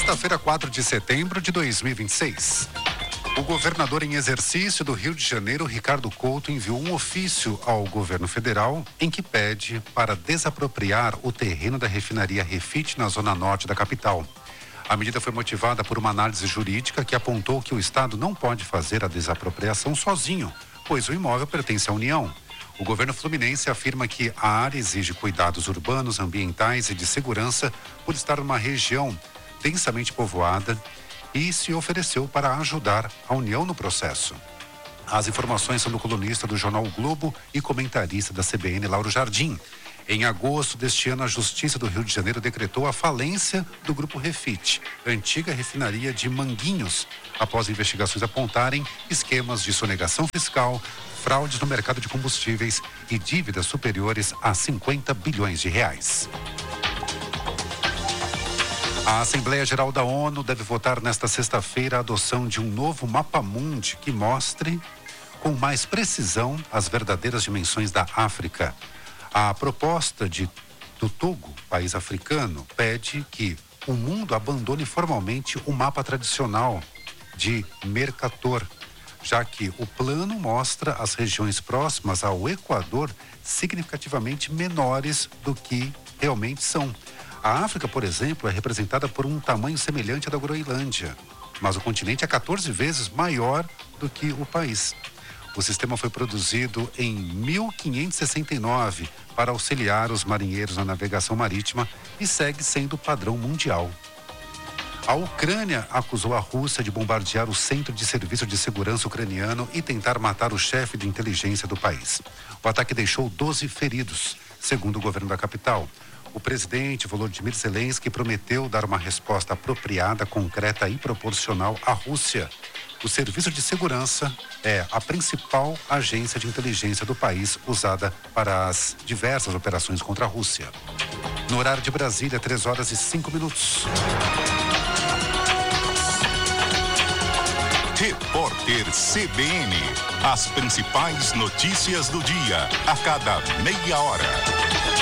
Sexta-feira, 4 de setembro de 2026. O governador em exercício do Rio de Janeiro, Ricardo Couto, enviou um ofício ao governo federal em que pede para desapropriar o terreno da refinaria Refit na zona norte da capital. A medida foi motivada por uma análise jurídica que apontou que o Estado não pode fazer a desapropriação sozinho, pois o imóvel pertence à União. O governo fluminense afirma que a área exige cuidados urbanos, ambientais e de segurança por estar numa região densamente povoada e se ofereceu para ajudar a União no processo. As informações são do colunista do jornal O Globo e comentarista da CBN, Lauro Jardim. Em agosto deste ano, a Justiça do Rio de Janeiro decretou a falência do Grupo Refit, antiga refinaria de Manguinhos, após investigações apontarem esquemas de sonegação fiscal, fraudes no mercado de combustíveis e dívidas superiores a 50 bilhões de reais. A Assembleia Geral da ONU deve votar nesta sexta-feira a adoção de um novo mapa-mundi que mostre com mais precisão as verdadeiras dimensões da África. A proposta do Togo, país africano, pede que o mundo abandone formalmente o mapa tradicional de Mercator, já que o plano mostra as regiões próximas ao Equador significativamente menores do que realmente são. A África, por exemplo, é representada por um tamanho semelhante ao da Groenlândia, mas o continente é 14 vezes maior do que o país. O sistema foi produzido em 1569 para auxiliar os marinheiros na navegação marítima e segue sendo padrão mundial. A Ucrânia acusou a Rússia de bombardear o Centro de Serviço de Segurança ucraniano e tentar matar o chefe de inteligência do país. O ataque deixou 12 feridos, segundo o governo da capital. O presidente Volodymyr Zelensky prometeu dar uma resposta apropriada, concreta e proporcional à Rússia. O Serviço de Segurança é a principal agência de inteligência do país usada para as diversas operações contra a Rússia. No horário de Brasília, 3h05. Repórter CBN. As principais notícias do dia, a cada meia hora.